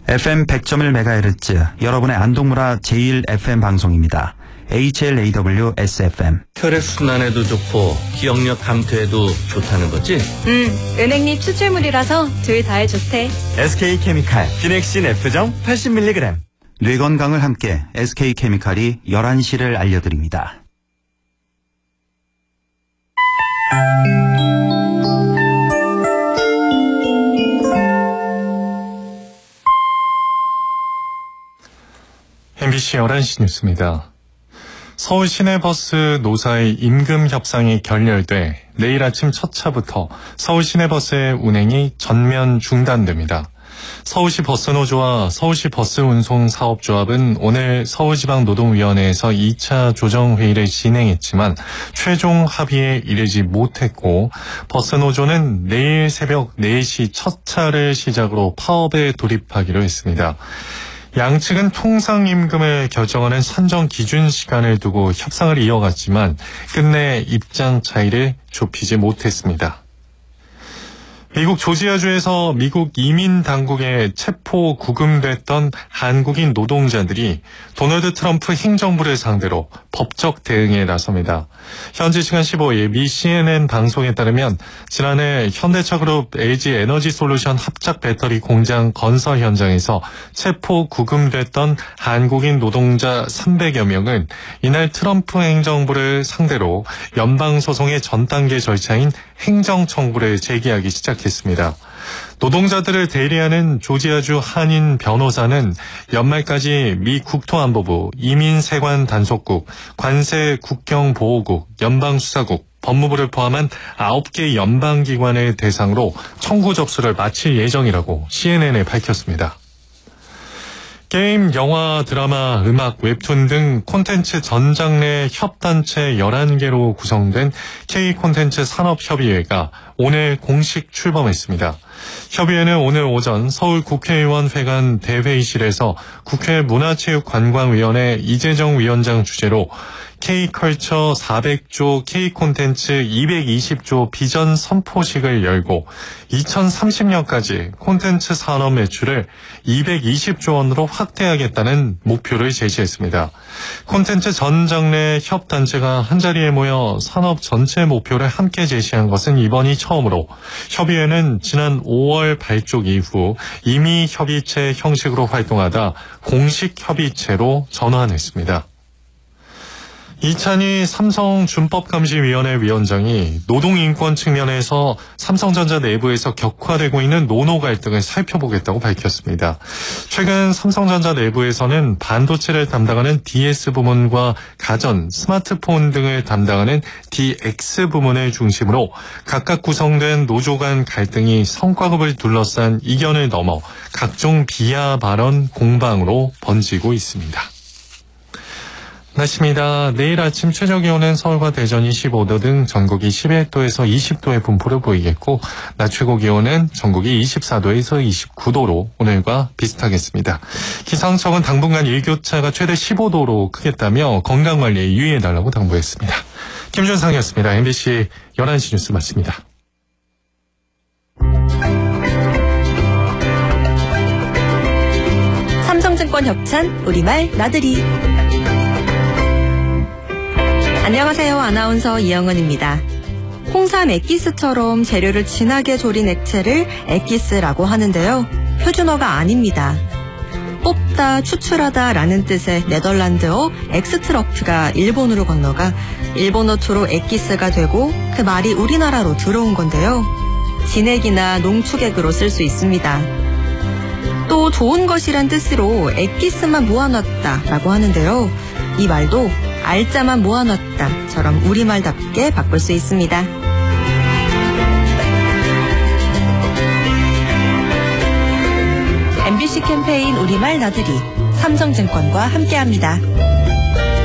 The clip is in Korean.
FM 100.1MHz 여러분의 안동문화 제1FM 방송입니다. HLAW-SFM. 혈액순환에도 좋고 기억력 감퇴에도 좋다는 거지? 은행잎 추출물이라서 둘 다에 좋대. SK케미칼 비넥신 F정 80mg. 뇌 건강을 함께 SK케미칼이 11시를 알려드립니다. MBC 11시 뉴스입니다. 서울 시내버스 노사의 임금 협상이 결렬돼 내일 아침 첫 차부터 서울 시내버스의 운행이 전면 중단됩니다. 서울시 버스노조와 서울시 버스운송사업조합은 오늘 서울지방노동위원회에서 2차 조정회의를 진행했지만 최종 합의에 이르지 못했고 버스노조는 내일 새벽 4시 첫 차를 시작으로 파업에 돌입하기로 했습니다. 양측은 통상임금을 결정하는 산정 기준 시간을 두고 협상을 이어갔지만 끝내 입장 차이를 좁히지 못했습니다. 미국 조지아주에서 미국 이민 당국에 체포 구금됐던 한국인 노동자들이 도널드 트럼프 행정부를 상대로 법적 대응에 나섭니다. 현지 시간 15일 미 CNN 방송에 따르면 지난해 현대차그룹 LG에너지솔루션 합작 배터리 공장 건설 현장에서 체포 구금됐던 한국인 노동자 300여 명은 이날 트럼프 행정부를 상대로 연방소송의 전 단계 절차인 행정청구를 제기하기 시작했습니다. 노동자들을 대리하는 조지아주 한인 변호사는 연말까지 미 국토안보부, 이민세관 단속국, 관세 국경보호국, 연방수사국, 법무부를 포함한 9개 연방기관을 대상으로 청구 접수를 마칠 예정이라고 CNN에 밝혔습니다. 게임, 영화, 드라마, 음악, 웹툰 등 콘텐츠 전 장르 협단체 11개로 구성된 K콘텐츠 산업협의회가 오늘 공식 출범했습니다. 협의회는 오늘 오전 서울 국회의원회관 대회의실에서 국회 문화체육관광위원회 이재정 위원장 주재로 K컬처 400조, K콘텐츠 220조 비전 선포식을 열고 2030년까지 콘텐츠 산업 매출을 220조 원으로 확대하겠다는 목표를 제시했습니다. 콘텐츠 전 장르 협단체가 한자리에 모여 산업 전체 목표를 함께 제시한 것은 이번이 처음으로 협의회는 지난 5월 발족 이후 임의 협의체 형식으로 활동하다 공식 협의체로 전환했습니다. 이찬희 삼성준법감시위원회 위원장이 노동인권 측면에서 삼성전자 내부에서 격화되고 있는 노노 갈등을 살펴보겠다고 밝혔습니다. 최근 삼성전자 내부에서는 반도체를 담당하는 DS 부문과 가전, 스마트폰 등을 담당하는 DX 부문을 중심으로 각각 구성된 노조 간 갈등이 성과급을 둘러싼 이견을 넘어 각종 비하 발언 공방으로 번지고 있습니다. 날씨입니다. 내일 아침 최저기온은 서울과 대전이 15도 등 전국이 11도에서 20도의 분포를 보이겠고 낮 최고기온은 전국이 24도에서 29도로 오늘과 비슷하겠습니다. 기상청은 당분간 일교차가 최대 15도로 크겠다며 건강관리에 유의해달라고 당부했습니다. 김준상이었습니다. MBC 11시 뉴스 마칩니다. 삼성증권 협찬 우리말 나들이. 안녕하세요. 아나운서 이영은입니다. 홍삼 액기스처럼 재료를 진하게 졸인 액체를 액기스라고 하는데요. 표준어가 아닙니다. 뽑다, 추출하다 라는 뜻의 네덜란드어 엑스트럭트가 일본으로 건너가 일본어초로 액기스가 되고 그 말이 우리나라로 들어온 건데요. 진액이나 농축액으로 쓸 수 있습니다. 또 좋은 것이란 뜻으로 액기스만 모아놨다 라고 하는데요. 이 말도 알짜만 모아놨다처럼 우리말답게 바꿀 수 있습니다. MBC 캠페인 우리말 나들이 삼성증권과 함께합니다.